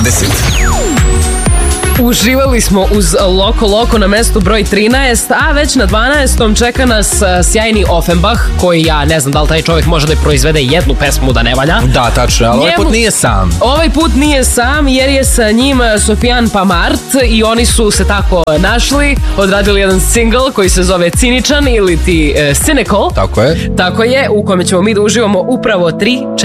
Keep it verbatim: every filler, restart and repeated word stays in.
dvadeset. Uživali smo uz Loko Loko na mestu broj trinaest, a već na dvanaestom čeka nas sjajni Offenbach, koji ja ne znam da li taj čovjek može da proizvede jednu pesmu da ne valja. Da, tačno, ali ovaj Njemu... put nije sam. Ovaj put nije sam jer je sa njim Sofian Pamart i oni su se tako našli, odradili jedan single koji se zove Ciničan ili ti uh, Cynical. Tako je. Tako je, u kome ćemo mi da uživamo upravo tri,